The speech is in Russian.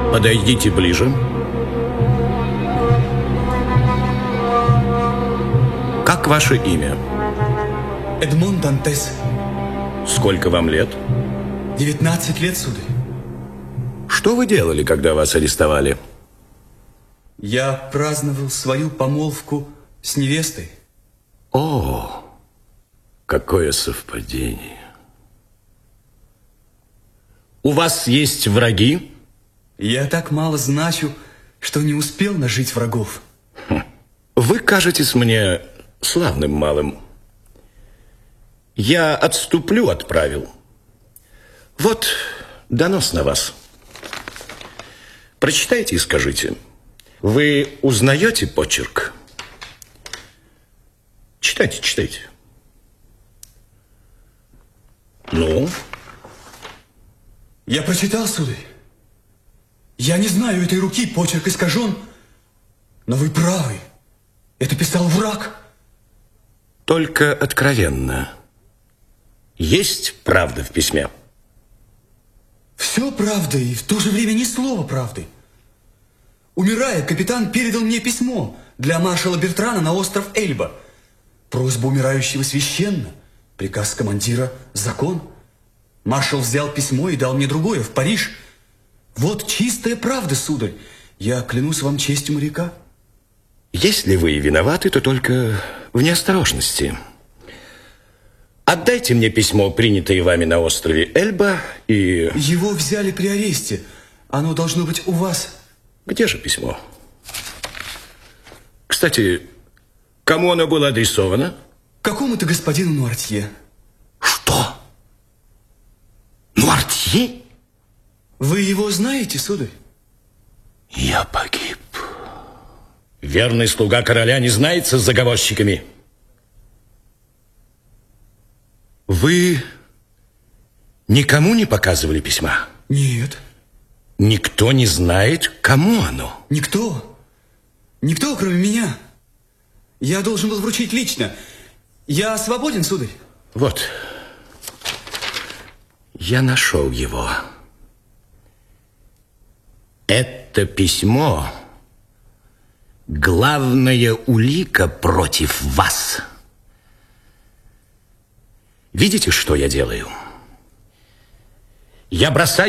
Подойдите ближе. Как ваше имя? Эдмон Дантес. Сколько вам лет? 19 лет, сударь. Что вы делали, когда вас арестовали? Я праздновал свою помолвку с невестой. О, какое совпадение. У вас есть враги? Я так мало значу, что не успел нажить врагов. Вы кажетесь мне славным малым. Я отступлю от правил. Вот донос на вас. Прочитайте и скажите. Вы узнаете почерк? Читайте, читайте. Ну? Я прочитал, сударь. Я не знаю этой руки, почерк искажен. Но вы правы. Это писал враг. Только откровенно. Есть правда в письме? Все правда, и в то же время ни слова правды. Умирая, капитан передал мне письмо для маршала Бертрана на остров Эльба. Просьба умирающего священна, приказ командира – закон. Маршал взял письмо и дал мне другое, в Париж. Вот чистая правда, сударь. Я клянусь вам честью моряка. Если вы и виноваты, то только в неосторожности. Отдайте мне письмо, принятое вами на острове Эльба, и... Его взяли при аресте. Оно должно быть у вас. Где же письмо? Кстати, кому оно было адресовано? Какому-то господину Нуартье. Что? Нуартье? Вы его знаете, сударь? Я погиб. Верный слуга короля не знается с заговорщиками. Вы никому не показывали письма? Нет. Никто не знает, кому оно? Никто. Никто, кроме меня. Я должен был вручить лично. Я свободен, сударь? Вот. Я нашел его. Это письмо — главная улика против вас. Видите, что я делаю? Я бросаю